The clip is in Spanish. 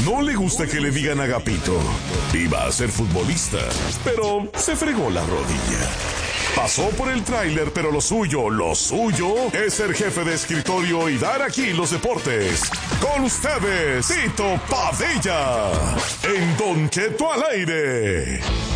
No le gusta que le digan Agapito. Iba a ser futbolista, pero se fregó la rodilla. Pasó por el tráiler, pero lo suyo es ser jefe de escritorio y dar aquí los deportes. Con ustedes, Tito Padilla, en Don Cheto al aire.